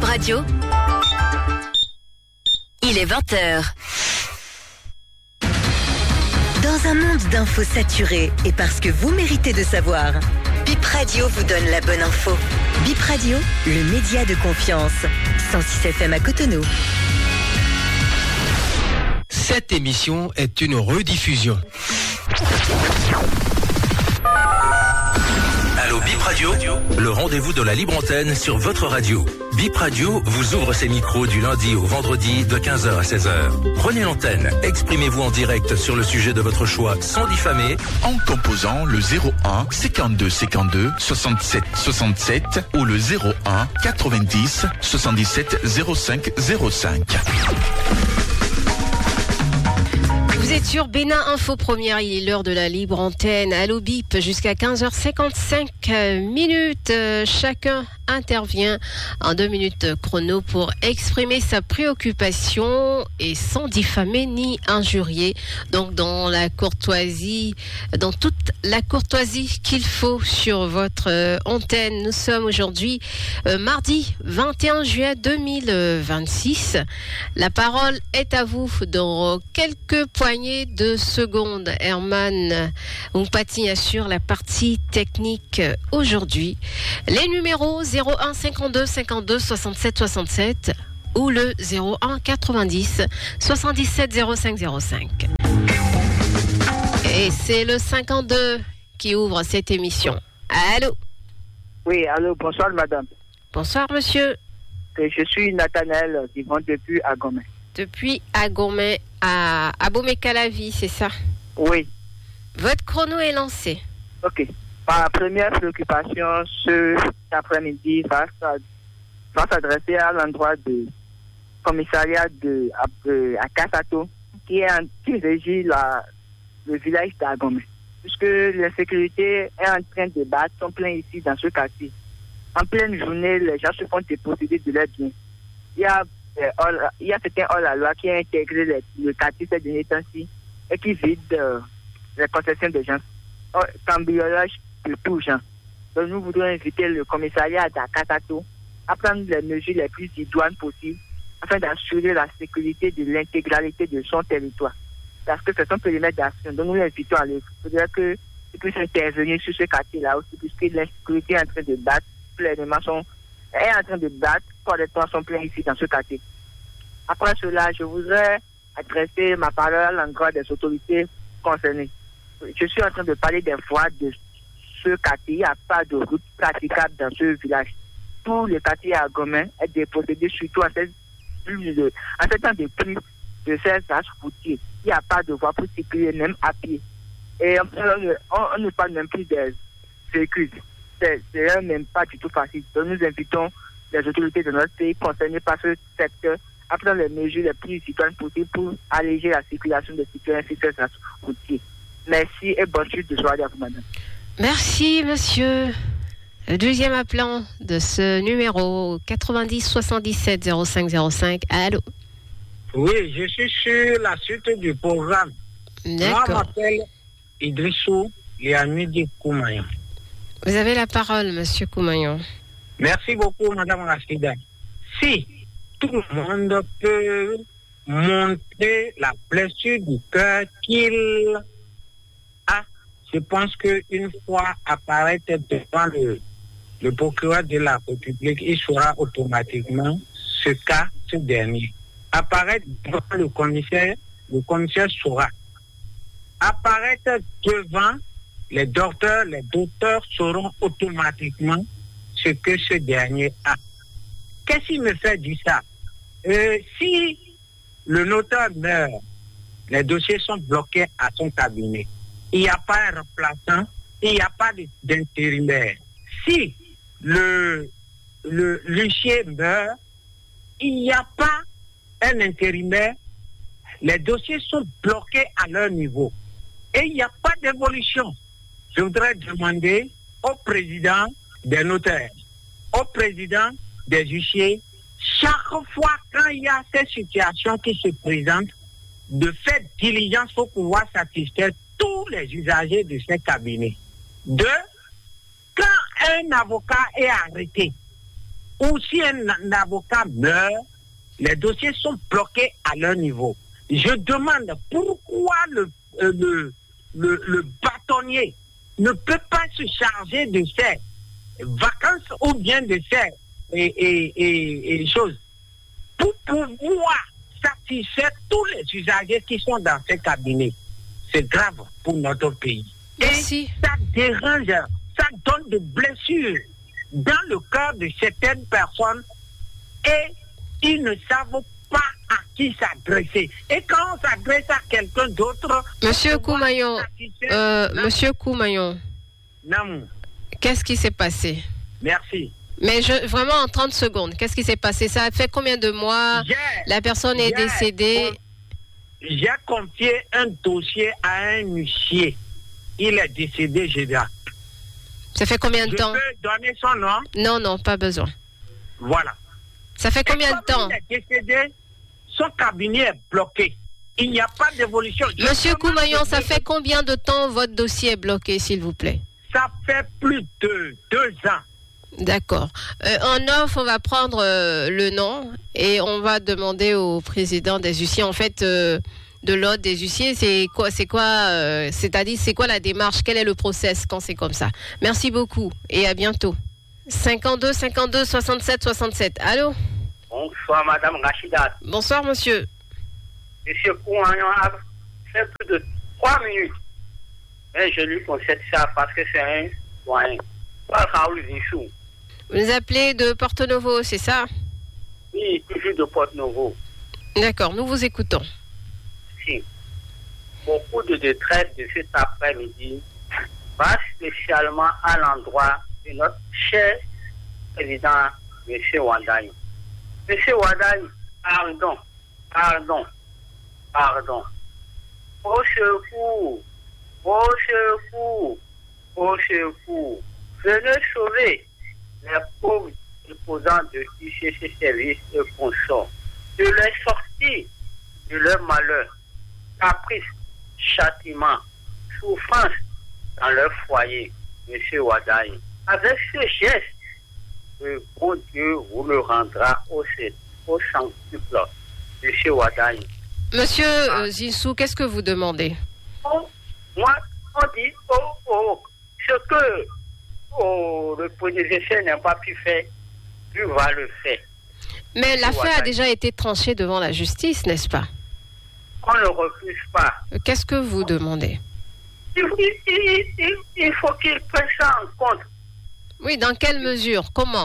Bip Radio. Il est 20h. Dans un monde d'infos saturées et parce que vous méritez de savoir, Bip Radio vous donne la bonne info. Bip Radio, le média de confiance. 106 FM à Cotonou. Cette émission est une rediffusion. Allô Bip Radio, le rendez-vous de la libre antenne sur votre radio. Bip Radio vous ouvre ses micros du lundi au vendredi de 15h à 16h. Prenez l'antenne, exprimez-vous en direct sur le sujet de votre choix sans diffamer en composant le 01 52 52 67 67 ou le 01 90 77 05 05. Vous êtes sur Bénin Info Première, il est l'heure de la libre antenne. Allô Bip, jusqu'à 15h55 minutes. Chacun intervient en 2 minutes chrono pour exprimer sa préoccupation et sans diffamer ni injurier. Donc dans la courtoisie, dans toute la courtoisie qu'il faut sur votre antenne. Nous sommes aujourd'hui mardi 21 juillet 2026. La parole est à vous dans quelques poignées de secondes. Herman Ompati assure la partie technique aujourd'hui. Les numéros 01 52 52 67 67 ou le 01 90 77 05 05. Et c'est le 52 qui ouvre cette émission. Allô? Oui, allô, bonsoir madame. Bonsoir monsieur. Je suis Nathanaël, vivant depuis Agomé. Depuis Agomé à Abomey-Calavi, c'est ça? Oui. Votre chrono est lancé. Ok. Ma première préoccupation cet après-midi va s'adresser à l'endroit du commissariat à Kassato qui régit le village d'Agomé. Puisque l'insécurité est en train de battre son plein ici dans ce quartier. En pleine journée, les gens se font déposséder de leurs biens. Il y a certains hors-la-loi qui ont intégré le quartier ces derniers temps-ci et qui vident les concessions des gens. Cambriolage de tout genre. Donc nous voudrions inviter le commissariat d'Akatato à prendre les mesures les plus idoines possibles afin d'assurer la sécurité de l'intégralité de son territoire. Parce que c'est son périmètre d'action. Donc nous l'invitons à il faudrait qu'ils puissent intervenir sur ce quartier-là aussi, puisque l'insécurité est en train de battre pleinement est en train de battre correctement son plein ici dans ce quartier. Après cela, je voudrais adresser ma parole à l'endroit des autorités concernées. Je suis en train de parler des voies de ce quartier. Il n'y a pas de route praticable dans ce village. Tout le quartier à Gomin est dépossédé, surtout en ce temps de pluie de ces axes routiers. Il n'y a pas de voie pour circuler, même à pied. Et on ne parle même plus des véhicules. C'est même pas du tout facile. Donc nous invitons les autorités de notre pays concernées par ce secteur à prendre les mesures les plus citoyennes possibles pour alléger la circulation des citoyens sur ces axes routiers. Merci et bonne suite de soirée à vous, madame. Merci, monsieur. Le deuxième appelant de ce numéro 90 77 05 05. Allô? Oui, je suis sur la suite du programme. D'accord. Moi, je m'appelle Idrissou Liamidi Koumayan. Vous avez la parole, monsieur Koumayan. Merci beaucoup, madame Rachida. Si tout le monde peut montrer la blessure du cœur qu'il a, je pense qu'une fois apparaître devant le procureur de la République, il saura automatiquement ce dernier. Apparaître devant le commissaire saura. Apparaître devant les docteurs sauront automatiquement ce que ce dernier a. Qu'est-ce qui me fait dire ça? Si le notaire meurt, les dossiers sont bloqués à son cabinet. Il n'y a pas un remplaçant, il n'y a pas d'intérimaire. Si l'huissier meurt, il n'y a pas un intérimaire, les dossiers sont bloqués à leur niveau. Et il n'y a pas d'évolution. Je voudrais demander au président des notaires, au président des huissiers, chaque fois quand il y a ces situations qui se présentent, de faire diligence pour pouvoir satisfaire tous les usagers de ces cabinets. Deux, quand un avocat est arrêté, ou si un avocat meurt, les dossiers sont bloqués à leur niveau. Je demande pourquoi le bâtonnier ne peut pas se charger de ces vacances ou bien de ces choses pour pouvoir satisfaire tous les usagers qui sont dans ces cabinets. C'est grave pour notre pays. Merci. Et ça dérange, ça donne des blessures dans le cœur de certaines personnes et ils ne savent pas à qui s'adresser. Et quand on s'adresse à quelqu'un d'autre... Monsieur Koumayon, non. Qu'est-ce qui s'est passé? Merci. Mais vraiment en 30 secondes, qu'est-ce qui s'est passé? Ça a fait combien de mois? La personne est décédée. J'ai confié un dossier à un huissier. Il est décédé, Ça fait combien de temps? Je peux donner son nom? Non, pas besoin. Voilà. Ça fait combien de temps? Il est décédé, son cabinet est bloqué. Il n'y a pas d'évolution. Monsieur Koumayon, ça fait combien de temps votre dossier est bloqué, s'il vous plaît? Ça fait plus de 2 ans. D'accord. En off, on va prendre le nom et on va demander au président des huissiers, en fait, de l'ordre des huissiers, c'est-à-dire c'est quoi la démarche, quel est le process quand c'est comme ça. Merci beaucoup et à bientôt. 52 52 67 67. Allô? Bonsoir, Madame Rachida. Bonsoir, monsieur. Monsieur Koumayon a fait plus de 3 minutes. Mais je lui concède ça parce que c'est un doyen. Pas Raoul Zinchou. Vous nous appelez de Porto-Novo, c'est ça? Oui, toujours de Porto-Novo. D'accord, nous vous écoutons. Si. Beaucoup de détresse de cet après-midi va spécialement à l'endroit de notre cher président, M. Wadaï. M. Wadaï, pardon. Au secours. Venez sauver les pauvres déposants de ICC services et consorts, de les sortir de leur malheur, caprice, châtiment, souffrance dans leur foyer, M. Wadaï. Avec ce geste, le bon Dieu vous le rendra au centuple, M. Wadaï. Monsieur Zinsou, qu'est-ce que vous demandez? Moi, on dit, ce que le prédécesseur n'a pas pu faire, lui va le faire. Mais l'affaire a déjà été tranchée devant la justice, n'est-ce pas? On ne refuse pas. Qu'est-ce que vous demandez? Il faut qu'il prenne ça en compte. Oui, dans quelle mesure? Comment?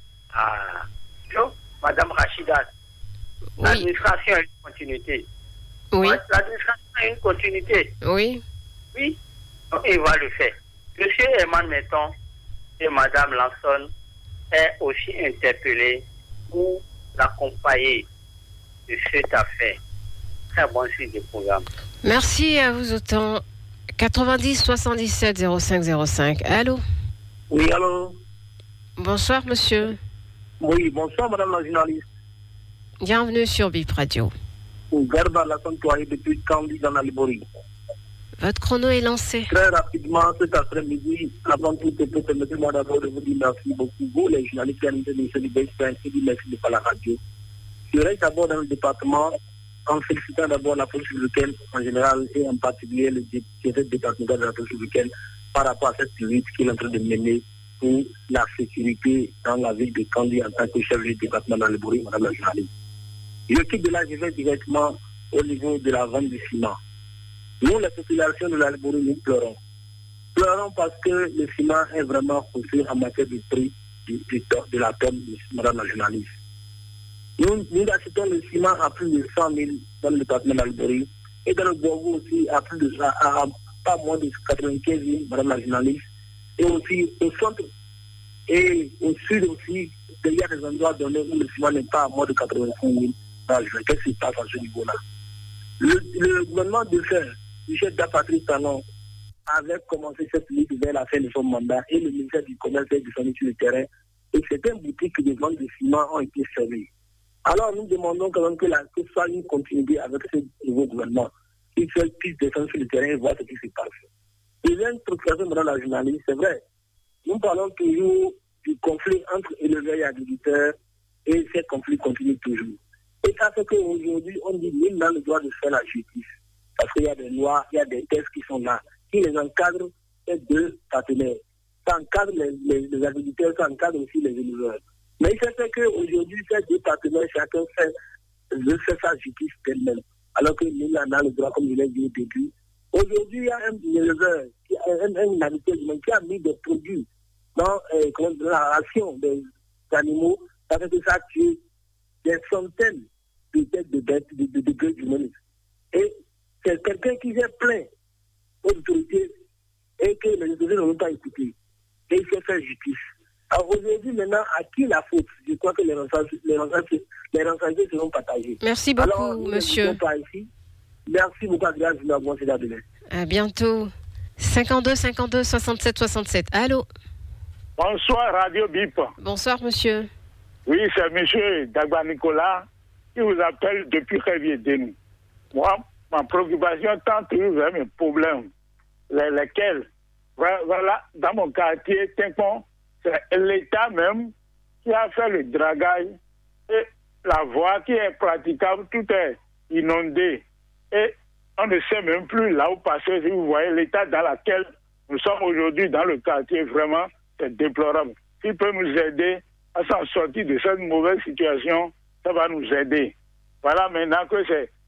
Madame Rachida, oui. L'administration a une continuité. Oui. L'administration a une continuité. Oui. Oui, donc il va le faire. Monsieur Eman Metton et Madame Lanson est aussi interpellé pour l'accompagner de cette affaire. Très bon suite du programme. Merci à vous autant. 90 77 05 05. Allô? Oui, allô? Bonsoir, monsieur. Oui, bonsoir, madame la journaliste. Bienvenue sur BIP Radio. Garba la Santoye depuis Kandi dans la Liborie. Votre chrono est lancé. Très rapidement, cet après-midi, avant tout, permettez-moi d'abord de vous dire merci beaucoup, vous, les journalistes qui animent l'émission du BSPN, et du merci de pas la radio. Je reste d'abord dans le département en félicitant d'abord la police républicaine en général et en particulier le directeur départemental de la police républicaine par rapport à cette lutte qu'il est en train de mener pour la sécurité dans la ville de Kandi en tant que chef du département dans le Liborie, madame la journaliste. Je quitte de là, je vais directement au niveau de la vente du ciment. Nous, la population de la Liborie, nous pleurons. Pleurons parce que le ciment est vraiment construit en matière de prix de la tonne, madame la journaliste. Nous achetons le ciment à plus de 100 000 dans le département de la Liborie et dans le Borgo aussi à plus de à pas moins de 95 000, madame la journaliste. Et aussi au centre et au sud aussi, il y a des endroits donnés où le ciment n'est pas à moins de 85 000. Qu'est-ce qui se passe à ce niveau-là? Le gouvernement de fer, Michel Patrice Talon, avait commencé cette lutte vers la fin de son mandat et le ministère du Commerce est descendu sur le terrain et certaines boutiques de vente de ciment ont été fermées. Alors nous demandons quand même que soit une continuité avec ce nouveau gouvernement, qu'il puisse descendre sur le terrain et voir ce qui se passe. Deuxième préoccupation, madame la journaliste, c'est vrai, nous parlons toujours du conflit entre éleveurs et agriculteurs, et ces conflits continuent toujours. Et ça fait qu'aujourd'hui, on dit nul n'a le droit de faire la justice. Parce qu'il y a des lois, il y a des textes qui sont là, qui les encadrent, ces deux partenaires. Ça encadre les agriculteurs, ça encadre aussi les éleveurs. Mais il se fait qu'aujourd'hui, ces deux partenaires, chacun veut faire sa justice d'elle-même. Alors que nul n'en a le droit, comme je l'ai dit au début. Aujourd'hui, il y a un éleveur, un agriculteur qui a mis des produits dans la ration des animaux, ça fait que ça tue des centaines de têtes de bêtes, de bêtes humaines. Et c'est quelqu'un qui s'est plaint aux autorités et que les autorités n'ont pas écouté. Et il s'est fait justice. Alors aujourd'hui, maintenant, à qui la faute? Je crois que les renseignés seront partagés. Merci beaucoup, alors, monsieur. Merci beaucoup, Adrien. À bientôt. 52 52 67 67. Allô? Bonsoir, Radio BIP. Bonsoir, monsieur. Oui, c'est monsieur Dagba Nicolas qui vous appelle depuis Révier-Denou. Moi, ma préoccupation tend toujours vers mes problèmes, lesquels, voilà, dans mon quartier, Timpon, c'est l'État même qui a fait le dragage et la voie qui est praticable, tout est inondé. Et on ne sait même plus là où passer. Si vous voyez l'état dans lequel nous sommes aujourd'hui dans le quartier, vraiment, c'est déplorable. S'il peut nous aider à s'en sortir de cette mauvaise situation, ça va nous aider. Voilà maintenant que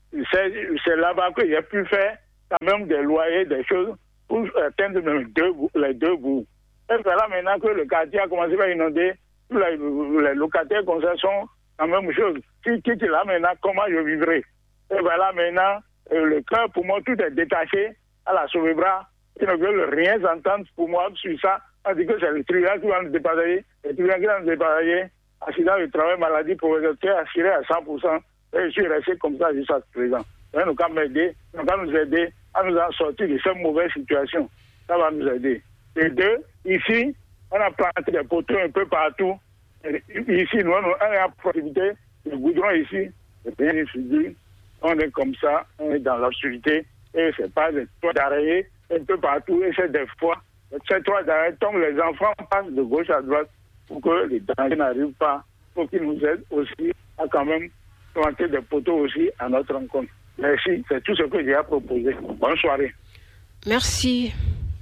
c'est là-bas que j'ai pu faire quand même des loyers, des choses pour atteindre les deux bouts. Et voilà maintenant que le quartier a commencé à inonder, tous les locataires comme ça sont la même chose. Si quitte là maintenant, comment je vivrai? Et voilà maintenant, le cœur pour moi, tout est détaché à la sauve-bras. Ils ne veulent rien entendre pour moi sur ça. On dit que c'est le tribunal qui va nous départager. Le tribunal qui va nous départager. Accident de travail, maladie, pauvreté, assuré à 100%. Et je suis resté comme ça jusqu'à présent. Et nous allons m'aider, nous allons nous aider à nous en sortir de cette mauvaise situation. Ça va nous aider. Et deux, ici, on a planté des poteaux un peu partout. Et ici, nous, on a profité du goudron ici. C'est bien suivi. On est comme ça, on est dans l'obscurité. Et c'est pas des toits d'arrêt un peu partout. Et c'est des fois, ces toits d'arrêt tombent, les enfants passent de gauche à droite pour que les dangers n'arrivent pas. Pour qu'ils nous aident aussi à quand même planter des poteaux aussi à notre rencontre. Merci, c'est tout ce que j'ai à proposer. Bonne soirée. Merci.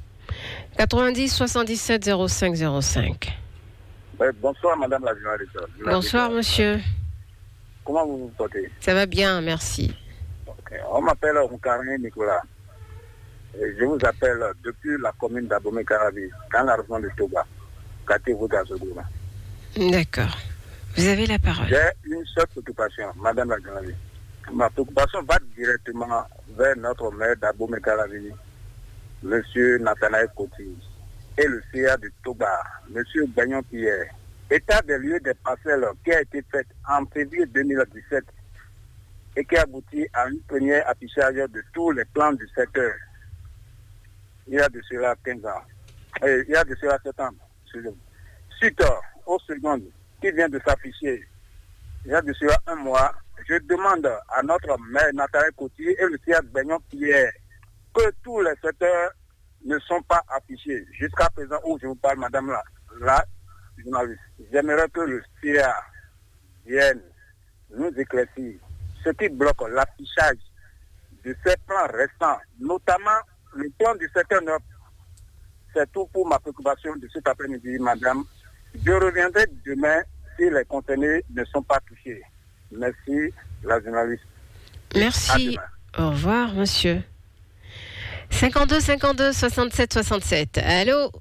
90 77 05 05. Bonsoir, madame la journaliste. Bonsoir, monsieur. Comment vous vous portez? Ça va bien, merci. Okay. On m'appelle Moukarni Nicolas. Et je vous appelle depuis la commune d'Abomey-Caravi, dans la région de Toba, quartier Vouda-Zogoura. D'accord. Vous avez la parole. J'ai une seule préoccupation, madame la journaliste. Ma préoccupation va directement vers notre maire d'Abomey-Caravi, monsieur Nathanaël Koti, et le CA de Toba, monsieur Gagnon Pierre. État des lieux des parcelles qui a été fait en février 2017 et qui aboutit à un premier affichage de tous les plans du secteur. Il y a de cela 15 ans. Il y a de cela 7 ans. Suite au second qui vient de s'afficher, il y a de cela 1 mois, je demande à notre maire Nathalie Cotier et le CA Gagnon Pierre que tous les secteurs ne sont pas affichés. Jusqu'à présent où je vous parle, madame la journaliste, j'aimerais que le CA vienne nous éclaircir ce qui bloque l'affichage de ces plans restants, notamment le plan du secteur nord. C'est tout pour ma préoccupation de cet après-midi, madame. Je reviendrai demain si les contenus ne sont pas touchés. Merci, la journaliste. Merci. Au revoir, monsieur. 52 52 67 67. Allô?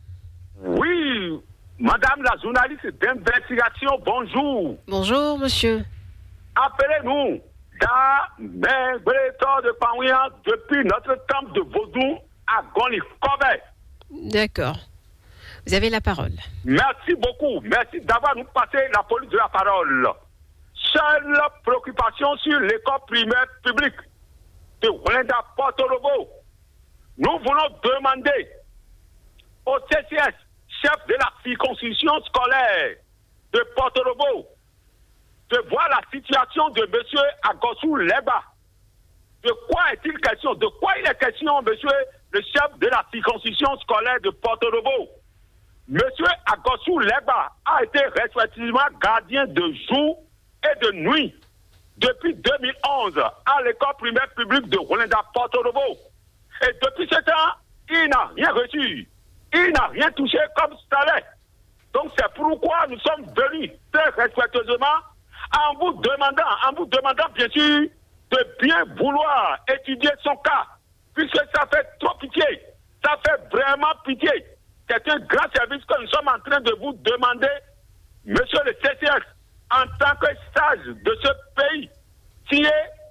Oui, madame la journaliste d'investigation, bonjour. Bonjour, monsieur. Appelez-nous dans mes brétons de Paouia depuis notre temple de Vaudou à Goni-Kobe. D'accord. Vous avez la parole. Merci beaucoup. Merci d'avoir nous passé la police de la parole. Seule préoccupation sur l'école primaire publique de Wenda Porto-Novo. Nous voulons demander au CCS, chef de la circonscription scolaire de Porto-Novo, de voir la situation de M. Agossou Leba. De quoi est-il question? De quoi il est question, monsieur le chef de la circonscription scolaire de Porto-Novo? Monsieur Agossou Leba a été respectivement gardien de jour et de nuit depuis 2011 à l'école primaire publique de Rolinda Porto Novo. Et depuis ce temps, il n'a rien reçu. Il n'a rien touché comme salaire. Donc c'est pourquoi nous sommes venus très respectueusement en vous demandant bien sûr de bien vouloir étudier son cas, puisque ça fait trop pitié. Ça fait vraiment pitié. C'est un grand service que nous sommes en train de vous demander, monsieur le CCS, en tant que sage de ce pays, signé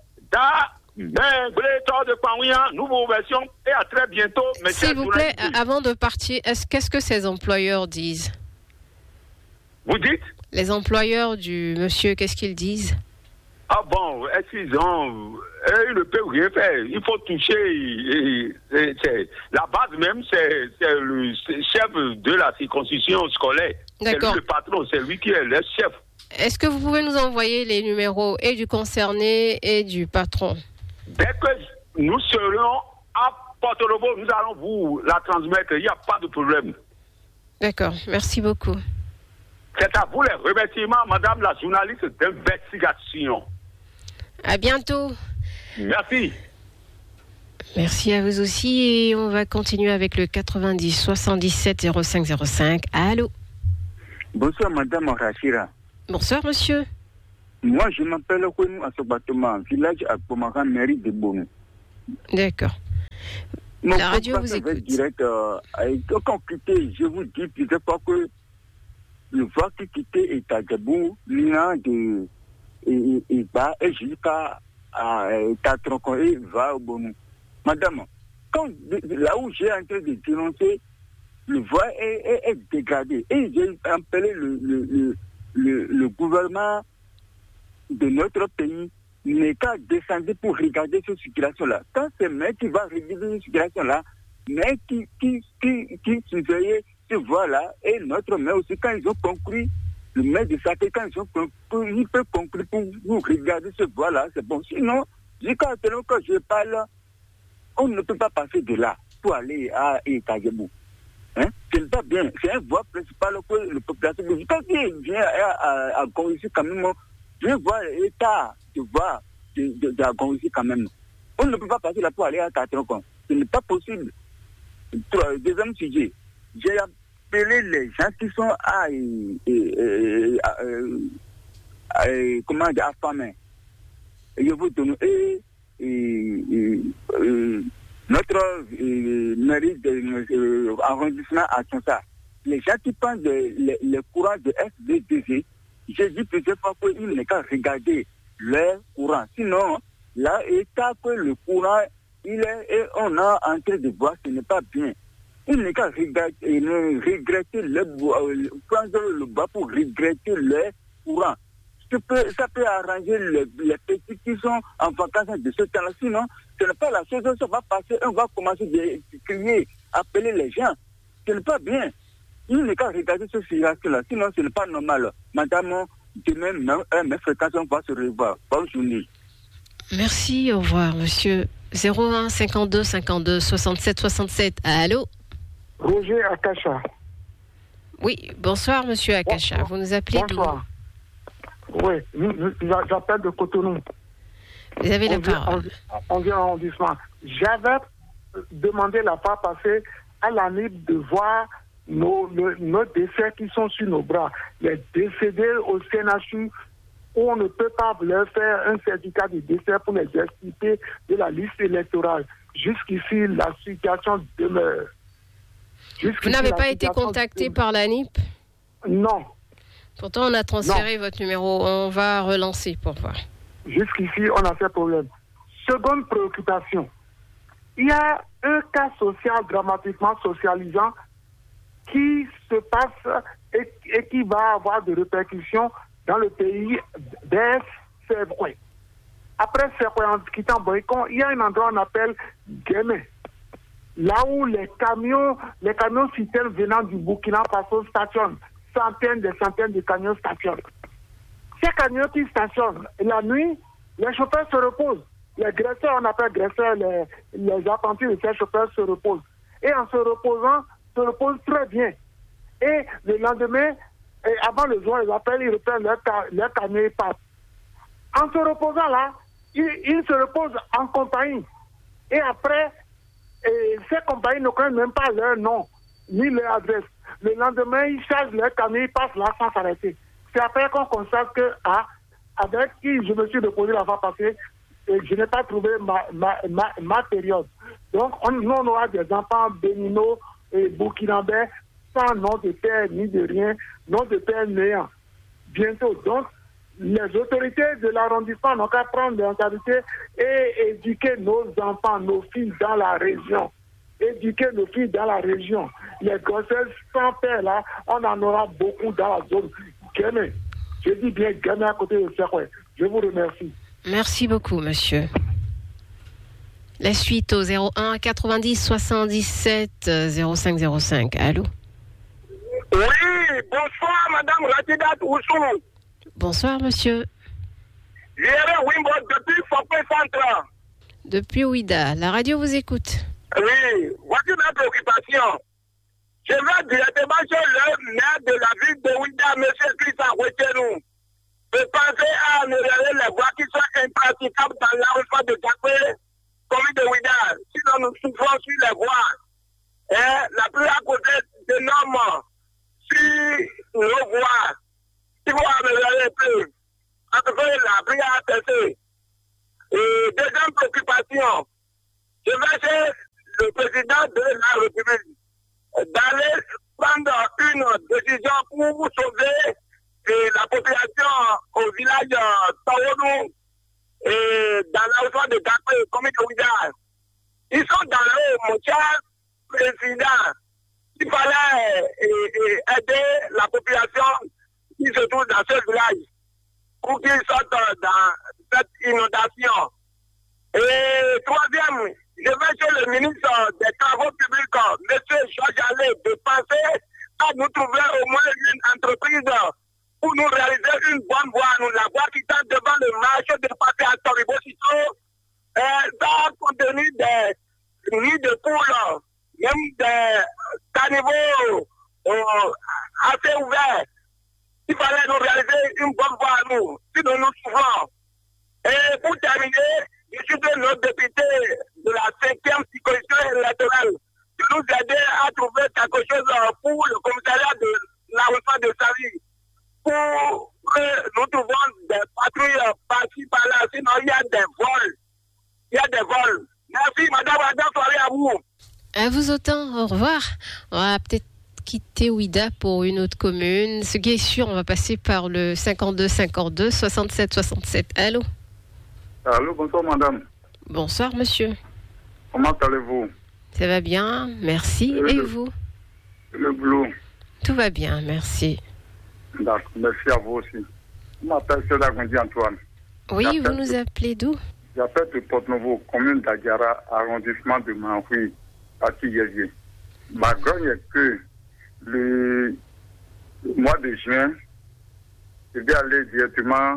de Kouaouia, nouvelle version, et à très bientôt, monsieur. S'il vous plaît, avant de partir, qu'est-ce que ces employeurs disent? Vous dites? Les employeurs du monsieur, qu'est-ce qu'ils disent? Ah bon, est-ce qu'ils ont... Ils ne peuvent rien faire. Il faut toucher... la base même, c'est le chef de la circonscription scolaire. D'accord. C'est lui le patron, c'est lui qui est le chef. Est-ce que vous pouvez nous envoyer les numéros et du concerné et du patron? Dès que nous serons à Porto Novo, nous allons vous la transmettre. Il n'y a pas de problème. D'accord, merci beaucoup. C'est à vous les remerciements, madame la journaliste d'investigation. À bientôt. Merci. Merci à vous aussi. Et on va continuer avec le 90 77 05 05. Allô? Bonsoir, madame Rachira. Bonsoir, monsieur. Moi, je m'appelle Kounou Assobatoma, village à Pomara, mairie de Bonou. D'accord. La radio vous écoute. Direct, je vous dis plusieurs fois que le voie qui quittait Etagabou, l'un de et jusqu'à Tatronco et va au Bonou. Madame, là où j'ai en train de dénoncer, le voie est dégradé. Et j'ai appelé le gouvernement de notre pays n'est qu'à descendre pour regarder cette circulation-là. Quand c'est mec qui va regarder cette circulation-là, mais qui surveille ce voie-là, et notre maire aussi, quand ils ont conclu, le maire de Saké, quand ils ont conclu, il peut conclure pour nous regarder ce voie-là, c'est bon. Sinon, jusqu'à maintenant que je parle, on ne peut pas passer de là pour aller à Etagabou. Hein? Ce n'est pas bien. C'est un voie principal que la population... Quand il vient à Gorissi quand même, je vois l'état de voie de Gorissi quand même. On ne peut pas passer là pour aller à Tatronco. Ce n'est pas possible. Deuxième sujet, j'ai appelé les gens qui sont comment dire, affamés. Je vous donne notre mairie de arrondissement à Tchonsa. Les gens qui prennent les courants de SDDG, j'ai dit plusieurs fois qu'il n'est qu'à regarder leur courant. Sinon, là, état que le courant, il est, et on a en train de voir, ce n'est pas bien. Il n'est qu'à regretter prendre le bas pour regretter leur courant. Ça peut arranger les petits qui sont en vacances de ce temps-là. Sinon, ce n'est pas la chose, ça va passer, on va commencer à crier, appeler les gens. Ce n'est pas bien. Il n'est qu'à regarder ce situation-là, sinon ce n'est pas normal. Madame, demain, mes fréquences, on va se revoir. Bonne journée. Merci, au revoir, monsieur. 01 52 52 67 67. Allô? Roger Akacha. Oui, bonsoir, monsieur Akacha. Bonsoir. Vous nous appelez d'où? Bonsoir. Oui, j'appelle de Cotonou. Vous avez la parole. On vient en arrondissement. J'avais demandé la fois passée à l'ANIP de voir nos décès qui sont sur nos bras. Les décédés au CNHU, où on ne peut pas leur faire un certificat de décès pour les extirper de la liste électorale. Jusqu'ici, la situation demeure. Vous n'avez pas été contacté par l'ANIP? Non. Pourtant, on a transféré votre numéro. On va relancer pour voir. Jusqu'ici, on a fait problème. Seconde préoccupation. Il y a un cas social dramatiquement socialisant qui se passe et qui va avoir des répercussions dans le pays des Sèvres. Après Sèvres, en quittant Boycon, il y a un endroit qu'on appelle Guémé. Là où les camions citernes venant du Burkina Faso stationnent. Centaines de camions stationnent. Ces camions qui stationnent, la nuit, les chauffeurs se reposent. Les graisseurs, on appelle graisseurs, les apprentis de ces chauffeurs se reposent. Et en se reposant, se reposent très bien. Et le lendemain, et avant le jour, ils appellent, ils reprennent leur camion et partent. En se reposant là, ils se reposent en compagnie. Et après, ces compagnies ne connaissent même pas leur nom, ni leur adresse. Le lendemain, ils chargent leur camion, ils passent là sans s'arrêter. C'est après qu'on constate que, avec qui je me suis reposé la fois passée, et je n'ai pas trouvé ma période. Donc, nous, on aura des enfants béninois et burkinabés sans nom de père ni de rien, nom de père néant. Bientôt. Donc, les autorités de l'arrondissement n'ont qu'à prendre des responsabilités et éduquer nos enfants, nos filles dans la région. Éduquer nos filles dans la région. Les grossesses sans père, là, on en aura beaucoup dans la zone. Guémé. Je dis bien Guémé à côté de Serroué. Je vous remercie. Merci beaucoup, monsieur. La suite au 01 90 77 05 05. Allô? Oui, bonsoir, madame Ratidat Oussou. Bonsoir, monsieur. Jéré Wimbo depuis Fopé Centre. Depuis Ouida, la radio vous écoute. Oui, voici ma préoccupation. Je vais directement chez le maire de la ville de Ouida, M. Christian Ouettenou. Je pensais à améliorer les voies qui sont impraticables dans l'arrondissement de Takwe, commune de Ouida. Sinon, nous souffrons sur les voies. La pluie à côté de normes sur nos voies. Il faut améliorer un peu. En tout cas, la pluie a cessé. Et deuxième préoccupation, je vais chez le président de la République d'aller prendre une décision pour sauver la population au village Tawonou et dans l'arrondissement de Takwe, commune de Ouida. Ils sont dans l'eau, mon cher président. Il fallait aider la population qui se trouve dans ce village pour qu'ils sortent dans cette inondation. Et troisième, je vais chez le ministre des Travaux publics, M. Georges Allais, de penser à nous trouver au moins une entreprise pour nous réaliser une bonne voie. Nous la voie qui tend devant le marché de passer à Toribosito, sans contenir des nids de poules, même des caniveaux assez ouverts. Il fallait nous réaliser une bonne voie à nous, sinon nous souffrons. Et pour terminer, je suis de notre député de la 5e circonscription électorale de nous aider à trouver quelque chose pour le commissariat de l'arrondissement de Savi, pour que nous trouvons des patrouilles par-ci par-là, sinon il y a des vols. Il y a des vols. Merci madame, bonne soirée à vous. À vous autant, au revoir. On va peut-être quitter Ouida pour une autre commune. Ce qui est sûr, on va passer par le 52 52 67 67. Allô? Allô, bonsoir madame. Bonsoir monsieur. Comment allez-vous? Ça va bien, merci. Et vous? Le boulot? Tout va bien, merci. D'accord, merci à vous aussi. Je m'appelle Sédagondi Antoine. Oui, vous nous appelez d'où? J'appelle de Porte-Nouveau, commune d'Aguara, arrondissement de Manhoui, partie Yézié. Ma grogne est que le mois de juin, je vais aller directement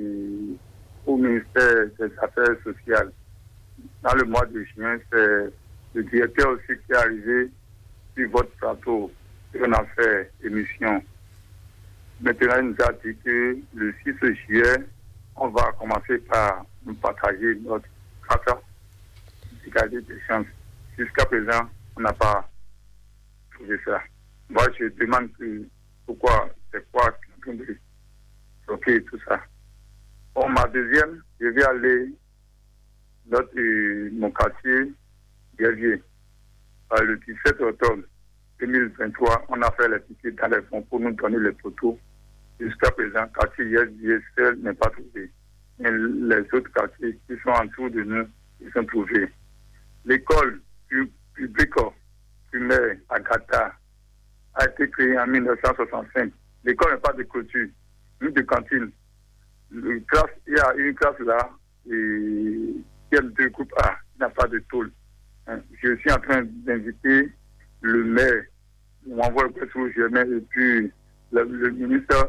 au ministère des Affaires sociales. Dans le mois de juin, c'est le directeur aussi qui est arrivé sur votre plateau et on a fait émission. Maintenant, il nous a dit que le 6 juillet, on va commencer par nous partager notre carte d'égalité des chances. Jusqu'à présent, on n'a pas trouvé ça. Moi, je demande pourquoi, c'est quoi qui est en train de bloquer tout ça. Bon, ma deuxième, je vais aller dans mon quartier Guerrier. Le 17 octobre 2023, on a fait les piquets dans les fonds pour nous donner les photos. Jusqu'à présent, quartier seul n'est pas trouvé. Mais les autres quartiers qui sont autour de nous, ils sont trouvés. L'école publique primaire à Gata a été créée en 1965. L'école n'est pas de clôture, ni de cantine. Il y a une classe là, et il y a deux groupes A, il n'y a pas de tôle. Je suis en train d'inviter le maire, on m'envoie le presse rouge, et puis le ministre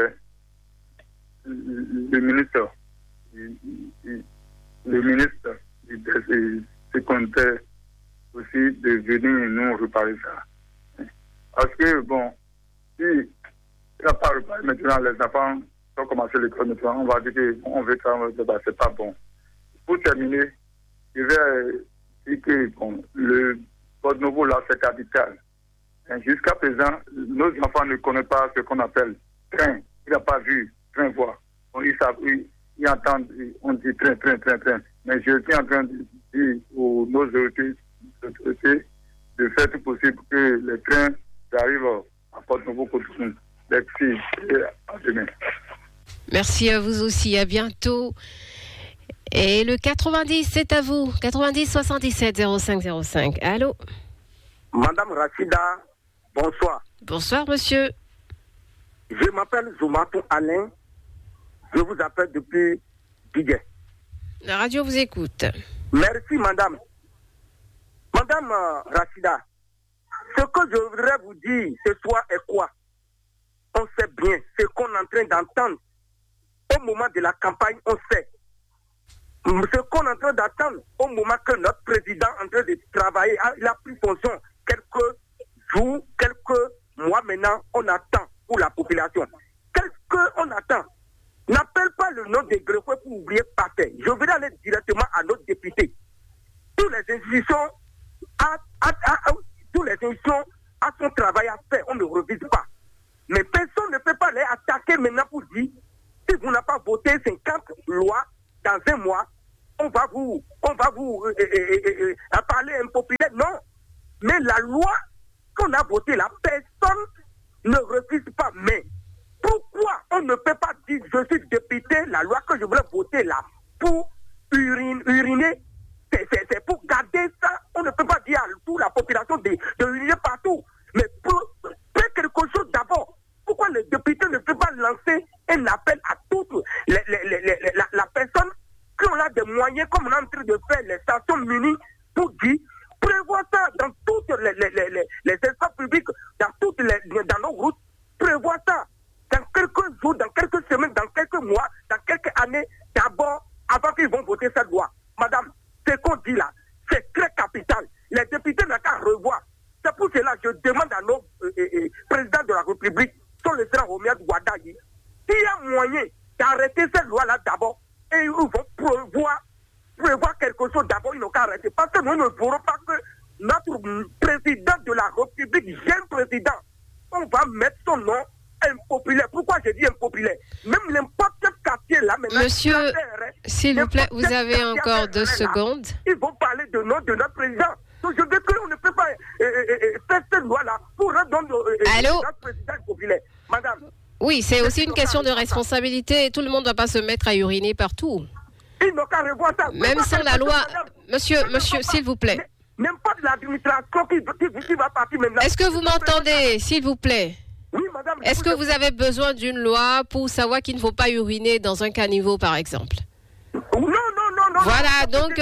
du secondaire aussi de venir nous reparler ça. Parce que, bon, les enfants ont commencé l'école maintenant, on va dire qu'on veut faire un débat, c'est pas bon. Pour terminer, je vais dire que le Porto-Novo, là, c'est capital. Jusqu'à présent, nos enfants ne connaissent pas ce qu'on appelle train. Il n'a pas vu train voie. Ils entendent, on dit train. Mais je suis en train de dire aux nos autorités de faire tout possible que les trains arrivent à Porto-Novo pour tout le monde. Merci et à demain. Merci à vous aussi, à bientôt. Et le 90, c'est à vous. 90 77 05 05. Allô? Madame Rachida, bonsoir. Bonsoir, monsieur. Je m'appelle Zoumatou Alain. Je vous appelle depuis Didier. La radio vous écoute. Merci, madame. Madame Rachida, ce que je voudrais vous dire ce soir est quoi? On sait bien ce qu'on est en train d'entendre. Au moment de la campagne, on sait. Ce qu'on est en train d'attendre au moment que notre président est en train de travailler, il a pris fonction quelques jours, quelques mois maintenant, on attend pour la population. Qu'est-ce qu'on attend? N'appelle pas le nom des greffeurs pour oublier Pathé. Je vais aller directement à notre député. Toutes les institutions à son travail à faire, on ne revise pas. Mais personne ne peut pas les attaquer maintenant pour dire si vous n'avez pas voté 50 lois dans un mois, on va vous parler impopulaire. Non. Mais la loi qu'on a votée, la personne ne refuse pas. Mais pourquoi on ne peut pas dire je suis député, la loi que je voulais voter là, pour uriner, c'est pour garder ça. On ne peut pas dire à toute la population de uriner partout. Mais pour faire quelque chose d'abord, pourquoi le député ne peut pas lancer un appel à toutes la personne qui ont là des moyens, comme on est en train de faire les stations munies, pour dire, prévoit ça dans toutes les espaces publics, dans nos routes, prévoit ça dans quelques jours, dans quelques semaines, dans quelques mois, dans quelques années, d'abord, avant qu'ils vont voter cette loi. Madame, ce qu'on dit là, c'est très capital. Les députés n'ont qu'à revoir. C'est pour cela que je demande à nos présidents de la République, son le sénat Romiat Ouadayi, s'il y a moyen d'arrêter cette loi-là d'abord, et ils vont prévoir quelque chose d'abord, ils n'ont qu'à arrêter. Parce que nous ne voulons pas que notre président de la République, jeune président, on va mettre son nom impopulaire. Pourquoi je dis impopulaire? Même n'importe quel quartier là, maintenant. Monsieur, s'il vous plaît, vous avez encore 2 secondes. Ils vont parler de nom de notre président. Donc je veux qu'on ne peut pas faire cette loi-là pour redonner notre président populaire. Madame. Oui, c'est aussi une question de responsabilité. Tout le monde ne va pas se mettre à uriner partout. Ils n'ont qu'à revoir ça. Même sans la loi. Monsieur, s'il vous plaît. Même pas de l'administration qui va partir maintenant. Est-ce que vous m'entendez, s'il vous plaît? Oui, madame. Est-ce que vous avez besoin d'une loi pour savoir qu'il ne faut pas uriner dans un caniveau, par exemple? Non. Voilà, donc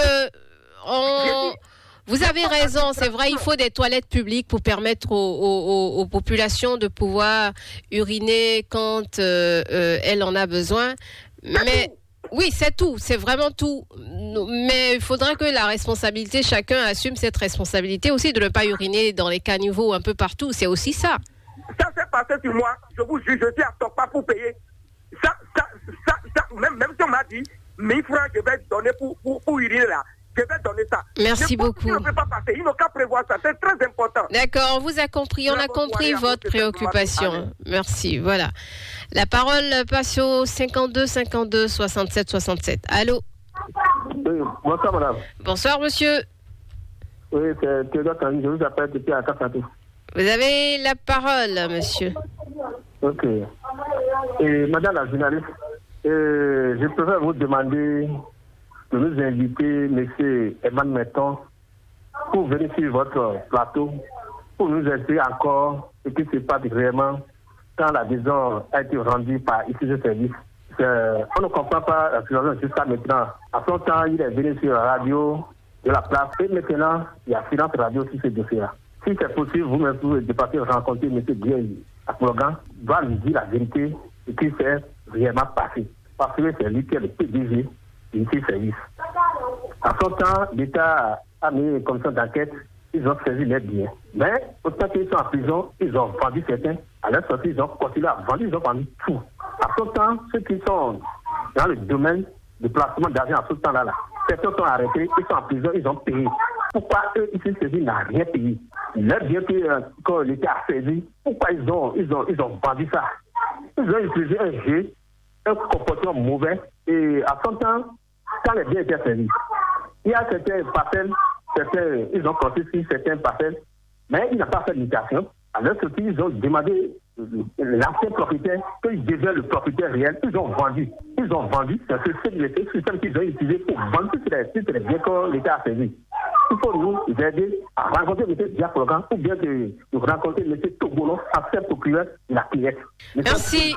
vous avez raison, c'est vrai, il faut des toilettes publiques pour permettre aux populations de pouvoir uriner quand elles en ont besoin. Mais oui, c'est tout, c'est vraiment tout. Mais il faudrait que la responsabilité, chacun assume cette responsabilité aussi de ne pas uriner dans les caniveaux un peu partout, c'est aussi ça. Ça s'est passé sur moi, je vous jure, je suis à top pas pour payer. Ça, même si on m'a dit, 1000 francs, je vais donner pour uriner là. Je vais donner ça. Merci beaucoup. Il ne peut pas passer. Il n'a qu'à prévoir ça. C'est très important. D'accord, on vous a compris. On a compris votre préoccupation. Merci. Voilà. La parole passe au 52 52 67 67. Allô? Oui, bonsoir, madame. Bonsoir, monsieur. Oui, c'est Théodore Tanguy. Je vous appelle depuis Akasato. Vous avez la parole, monsieur. Ok. Et madame la journaliste, je préfère vous demander de nous inviter M. Eman Metton pour venir sur votre plateau, pour nous expliquer encore ce qui se passe réellement quand la décision a été rendue par ici ce service. On ne comprend pas la situation jusqu'à maintenant. À son temps, il est venu sur la radio de la place et maintenant, il y a Finance Radio sur ce dossier-là. Si c'est possible, vous-même, vous dépassez rencontrer M. Guy à Slogan, doit nous dire la vérité ce qui s'est réellement passé. Parce que c'est lui qui est le PDG de ce service. À son temps, l'État a mis une commission d'enquête ils ont saisi leurs biens. Mais autant qu'ils sont en prison, ils ont vendu certains. À leur sortie, ils ont continué à vendre, ils ont vendu tout. À ce temps, ceux qui sont dans le domaine de placement d'argent à ce temps-là, certains sont arrêtés, ils sont en prison, ils ont payé. Pourquoi eux, ici, ceux-ci n'ont rien payé? Leur bien que l'État a saisi, pourquoi ils ont vendu ça? Ils ont utilisé un jeu, un comportement mauvais, et à son temps, quand les biens étaient saisis, il y a certains parcelles, ils ont construit sur certains parcelles, mais ils n'ont pas fait d'imitation. Alors, ils ont demandé l'ancien propriétaire qu'ils deviennent le propriétaire réel. Ils ont vendu. C'est ce système qu'ils ont utilisé pour vendre tous les biens que l'État a saisi. Il faut nous aider à rencontrer M. Diaprogan ou bien de rencontrer M. Togolo, ancien procureur de la Pièce. Merci.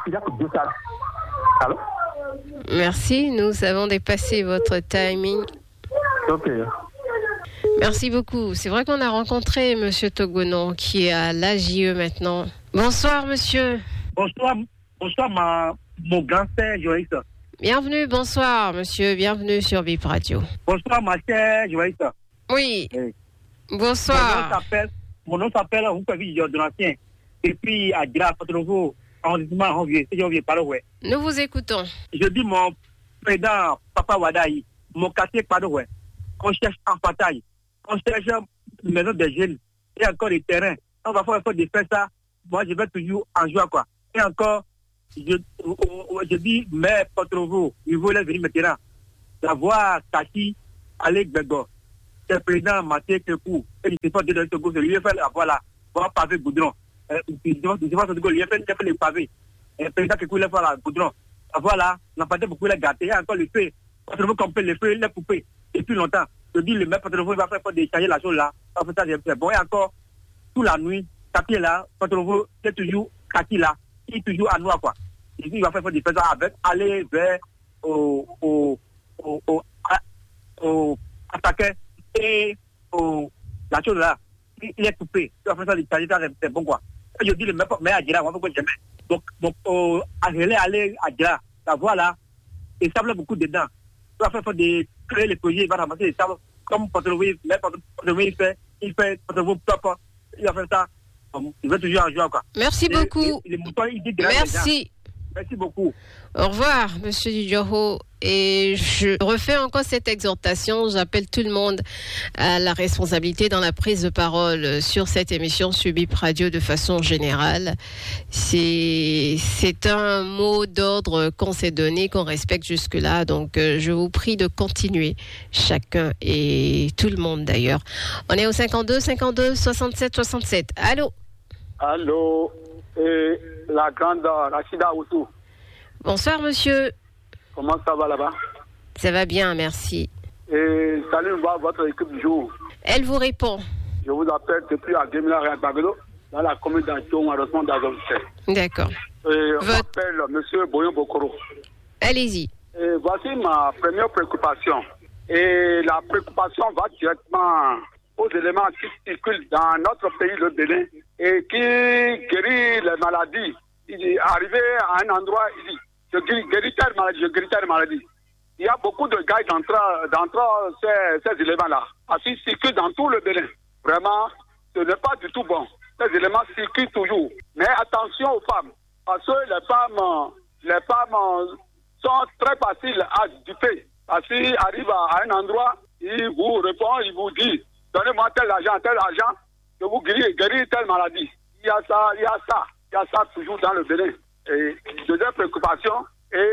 Allô? Merci, nous avons dépassé votre timing. Ok. Merci beaucoup. C'est vrai qu'on a rencontré M. Togonon qui est à l'AJE maintenant. Bonsoir, monsieur. Bonsoir, mon grand frère journaliste. Bienvenue, bonsoir, monsieur. Bienvenue sur BIP Radio. Bonsoir, ma chère journaliste. Oui. Bonsoir. Mon nom s'appelle Roupavi Donatien. Et puis, à Gra, Patrovo, arrondissement Ranvier. C'est Janvier Paroué. Nous vous écoutons. Je dis mon président, Papa Wadaï, mon quartier Paroué. On cherche en bataille. On cherche une maison de jeunes et encore des terrains. On va faire effort de faire ça. Moi, je vais toujours en joie, quoi. Et encore, je dis, mais Patrovo, il voulait venir maintenant. La voix Kaki, Alec Bego, c'est le président Mathieu Kekou. Et il ne sait pas de ce gauche. Lui, il fait la voix là. Voix pavé goudron. Il a fait les pavés. Le président Kekou, il a fait la goudron. La voix là, on n'a pas beaucoup la gâter. Il y a encore le feu. Patrovo, comme le feu, il l'a coupé depuis longtemps. Je dis, le maire Patrovo, il va faire changer la chose là. Ça, c'est bon. Et encore, toute la nuit, Kaki là, Patrovo, c'est toujours Kaki là. Il est toujours à noir, quoi. Il va faire des choses avec, aller vers au attaquer et la chose là, il est coupé. Il va faire ça, c'est bon, quoi. Je dis, le maire à Djira, on va faire jamais. Donc, aller à Djira, la voie là, il sable beaucoup dedans. Il va faire créer les projets, il va ramasser les sables, comme Patrovo, il fait Patrovo propre, il va faire ça. Il va toujours en joie, quoi. Merci beaucoup. Merci. Merci beaucoup. Au revoir, Monsieur Didjoro. Et je refais encore cette exhortation. J'appelle tout le monde à la responsabilité dans la prise de parole sur cette émission sur BIP Radio de façon générale. C'est un mot d'ordre qu'on s'est donné, qu'on respecte jusque-là. Donc, je vous prie de continuer, chacun et tout le monde d'ailleurs. On est au 52 67 67. Allô? Allô? Et la grande Rachida Oussou. Bonsoir, monsieur. Comment ça va là-bas? Ça va bien, merci. Et salut, votre équipe du jour. Elle vous répond. Je vous appelle depuis à Gemila Bagado, dans la commune d'Antion, arrondissement d'Azovsé. D'accord. On m'appelle monsieur Boyon Bokoro. Allez-y. Et voici ma première préoccupation. Et la préoccupation va directement aux éléments qui circulent dans notre pays, le Bénin, et qui guérit les maladies. Il est arrivé à un endroit, il dit, je guéris telle maladie. Il y a beaucoup de gars d'entre ces éléments-là, qui circulent dans tout le Bénin. Vraiment, ce n'est pas du tout bon. Ces éléments circulent toujours. Mais attention aux femmes, parce que les femmes sont très faciles à duper. Parce qu'ils arrivent à un endroit, ils vous répondent, ils vous disent, donnez-moi tel argent, je vous guéris telle maladie. Il y a ça toujours dans le Bénin. Et deuxième préoccupation,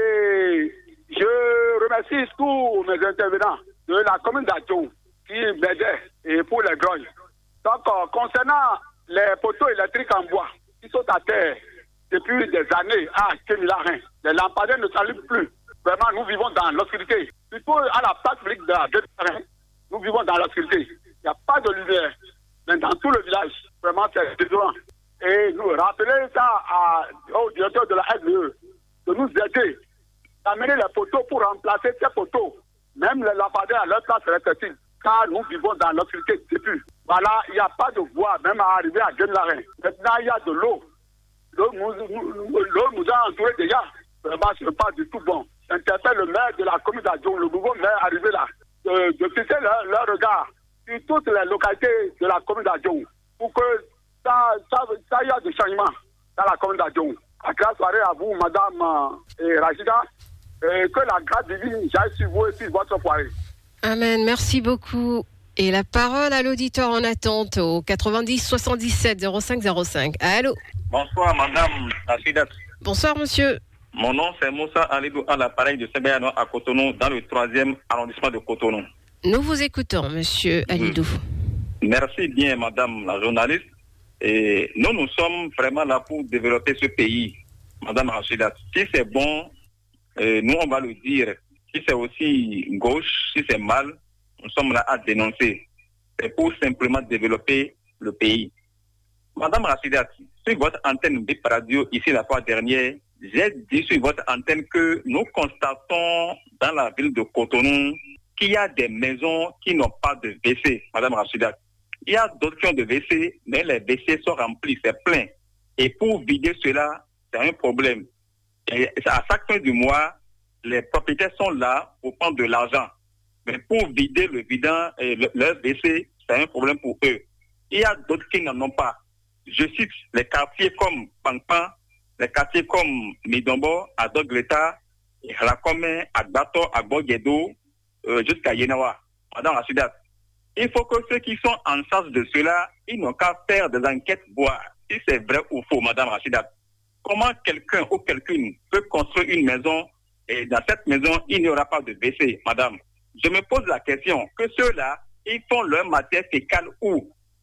et je remercie tous mes intervenants de la commune d'Adjou qui m'aidaient et pour les grognes. Donc, concernant les poteaux électriques en bois qui sont à terre depuis des années à Kémilarin, les lampadaires ne s'allument plus. Vraiment, nous vivons dans l'obscurité. Plutôt à la place publique de Kémilarin, nous vivons dans l'obscurité. Il n'y a pas de lumière. Mais dans tout le village, vraiment, c'est désolant. Et nous rappeler ça au directeur de la SDE, de nous aider, d'amener les poteaux pour remplacer ces poteaux. Même les lampadaires à leur place respective, car nous vivons dans l'obscurité depuis. Voilà, il n'y a pas de voie, même à arriver à Genlarin. Maintenant, il y a de l'eau. L'eau nous a entourés déjà. Vraiment, ce n'est pas du tout bon. J'interpelle le maire de la commune d'Adjou, le nouveau maire arrivé là, de fixer leur regard sur toutes les localités de la commune d'Adjong pour que ça y ait des changements dans la commune d'Adjong. À grâce soirée à vous, Madame Rachida, que la grâce divine j'aille sur vous et sur votre foyer. Amen, merci beaucoup. Et la parole à l'auditeur en attente au 90 77 05 05. Allô. Bonsoir, Madame Rachida. Bonsoir, monsieur. Mon nom, c'est Moussa Alidou, à l'appareil de Sebeyano à Cotonou, dans le 3e arrondissement de Cotonou. Nous vous écoutons, monsieur Alidou. Merci bien, Madame la journaliste. Et nous sommes vraiment là pour développer ce pays, Madame Rachida. Si c'est bon, nous, on va le dire. Si c'est aussi gauche, si c'est mal, nous sommes là à dénoncer. C'est pour simplement développer le pays. Madame Rachida, sur votre antenne Bip Radio, ici la fois dernière, j'ai dit sur votre antenne que nous constatons dans la ville de Cotonou qu'il y a des maisons qui n'ont pas de WC, Madame Rachida. Il y a d'autres qui ont de WC, mais les WC sont remplis, c'est plein. Et pour vider cela, c'est un problème. Et à chaque fin du mois, les propriétaires sont là pour prendre de l'argent. Mais pour vider leur WC, c'est un problème pour eux. Il y a d'autres qui n'en ont pas. Je cite les quartiers comme Pangpan, les quartiers comme Midombo, Adogleta, Rakome, Agbato, Agbogedo, jusqu'à Yenawa. Madame Rachida, il faut que ceux qui sont en charge de cela, ils n'ont qu'à faire des enquêtes, voir si c'est vrai ou faux, Madame Rachida. Comment quelqu'un ou quelqu'une peut construire une maison et dans cette maison, il n'y aura pas de WC, Madame? Je me pose la question, que ceux-là, ils font leur matière fécale où?